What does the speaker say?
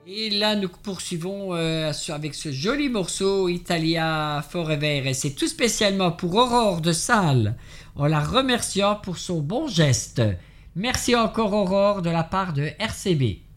Et là, nous poursuivons avec ce joli morceau Italia Forever. Et c'est tout spécialement pour Aurore de Salles, en la remerciant pour son bon geste. Merci encore Aurore de la part de RCB.